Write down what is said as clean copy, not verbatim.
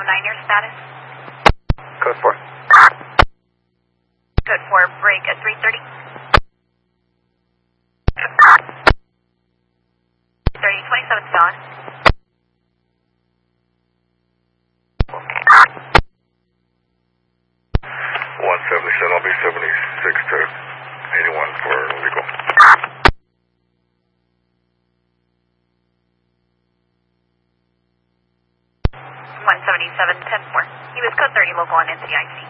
your status? Code 4. Code 4, break at 3:30. 27's gone. 177, I'll be 76 to 81 for legal. 177, 10-4. He was code 30 local on NCIC.